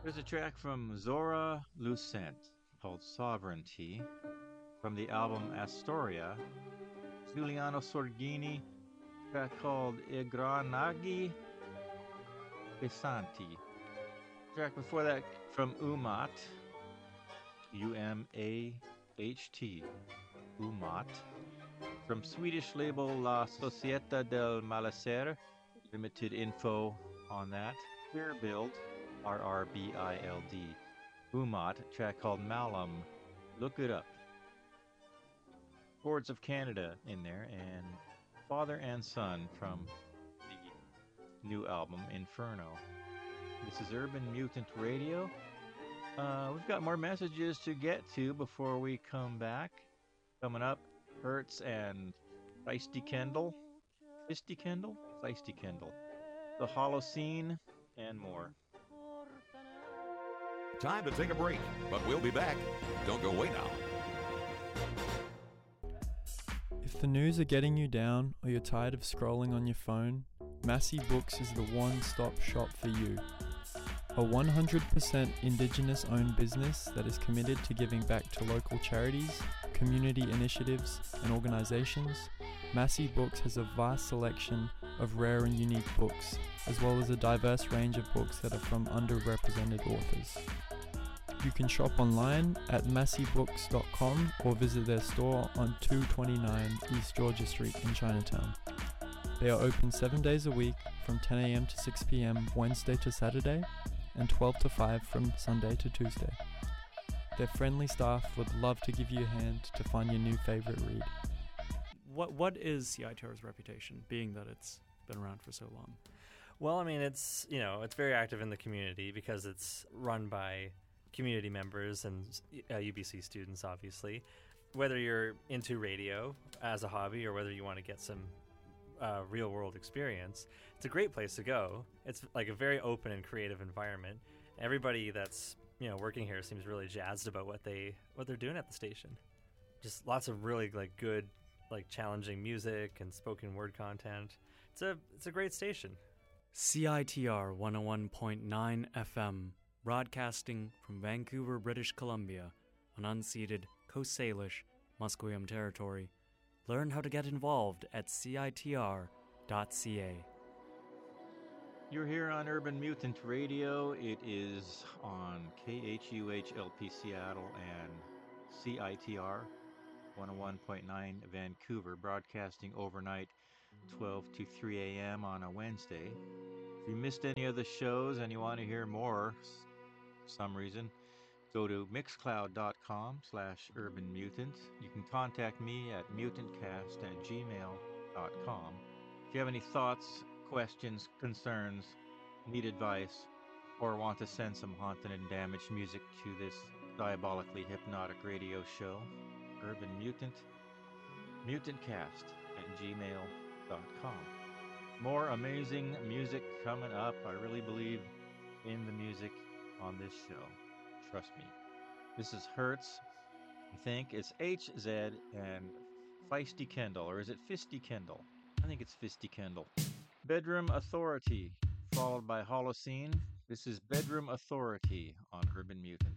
There's a track from Zora Lucent called Sovereignty from the album Astoria. Giuliano Sorgini, track called Igranagi Pesanti. Track before that from Umat, U-M-A-H-T, Umat, from Swedish label La Società del Malacer. Limited info on that. Clear Build, R-R-B-I-L-D. Umat, track called Malum. Look it up. Chords of Canada in there, and Father and Son from the new album Inferno. This is Urban Mutant Radio. We've got more messages to get to before we come back. Coming up, Hertz and Feisty Kendall. Fisty Kendall? Feisty Kendall. The Holocene, and more. Time to take a break, but we'll be back. Don't go away now. If the news are getting you down or you're tired of scrolling on your phone, Massey Books is the one-stop shop for you. A 100% Indigenous-owned business that is committed to giving back to local charities, community initiatives, and organizations, Massey Books has a vast selection of rare and unique books, as well as a diverse range of books that are from underrepresented authors. You can shop online at masseybooks.com or visit their store on 229 East Georgia Street in Chinatown. They are open 7 days a week from 10 a.m. to 6 p.m. Wednesday to Saturday and 12 to 5 from Sunday to Tuesday. Their friendly staff would love to give you a hand to find your new favorite read. What is CITR's reputation, being that it's been around for so long? Well, I mean, it's very active in the community because it's run by community members and UBC students, obviously. Whether you're into radio as a hobby or whether you want to get some real-world experience, it's a great place to go. It's like a very open and creative environment. Everybody that's working here seems really jazzed about what they're doing at the station. Just lots of really good, challenging music and spoken word content. It's a great station. CITR 101.9 FM, broadcasting from Vancouver, British Columbia, on unceded Coast Salish, Musqueam territory. Learn how to get involved at CITR.ca. You're here on Urban Mutant Radio. It is on KHUH-LP Seattle and CITR 101.9 Vancouver, broadcasting overnight 12 to 3 a.m. on a Wednesday. If you missed any of the shows and you want to hear more for some reason, go to mixcloud.com/urbanmutant. You can contact me at mutantcast@gmail.com. If you have any thoughts, questions, concerns, need advice, or want to send some haunted and damaged music to this diabolically hypnotic radio show, Urban Mutant, mutantcast@gmail.com. More amazing music coming up. I really believe in the music on this show. Trust me. This is Hertz. I think it's HZ and Feisty Kendall, or is it Fisty Kendall? I think it's Fisty Kendall. Bedroom Authority, followed by Holocene. This is Bedroom Authority on Urban Mutant.